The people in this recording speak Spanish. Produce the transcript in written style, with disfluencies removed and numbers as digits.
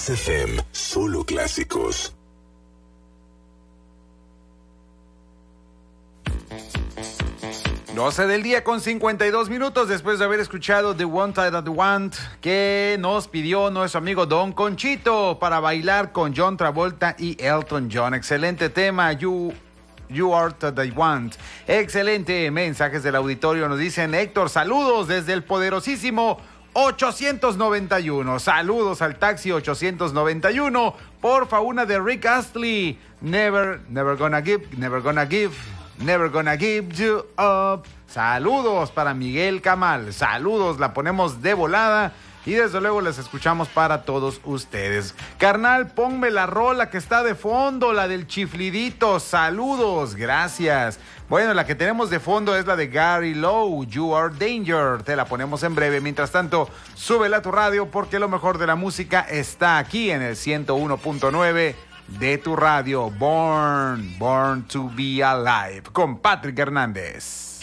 Kiss FM, solo clásicos. Doce del día con 52 minutos después de haber escuchado The Wanted and the Want, que nos pidió nuestro amigo Don Conchito para bailar con John Travolta y Elton John. Excelente tema, You Are the Want. Excelente. Mensajes del auditorio nos dicen: Héctor, saludos desde el poderosísimo 891. Saludos al taxi 891. Porfa, una de Rick Astley. Never gonna give you up. Saludos para Miguel Camal. Saludos, la ponemos de volada. Y desde luego les escuchamos para todos ustedes. Carnal, ponme la rola que está de fondo, la del chiflidito. Saludos, gracias. Bueno, la que tenemos de fondo es la de Gary Lowe, You Are Danger. Te la ponemos en breve. Mientras tanto, súbela a tu radio porque lo mejor de la música está aquí en el 101.9 de tu radio. Born to be Alive con Patrick Hernández.